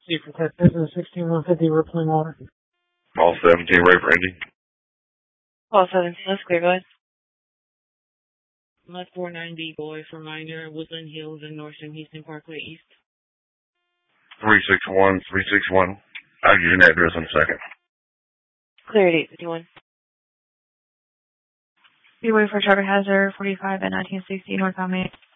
See for Texas is 16150 Rippling Water. All 17, ready for engine. All 17, that's clear, go ahead. Left 49B boy for minor, Woodland Hills and Northern Houston Parkway East. 361. I'll give you an address in a second. Clear at 851. Be waiting for Trevor Hazard, 45 and 1960 North Main.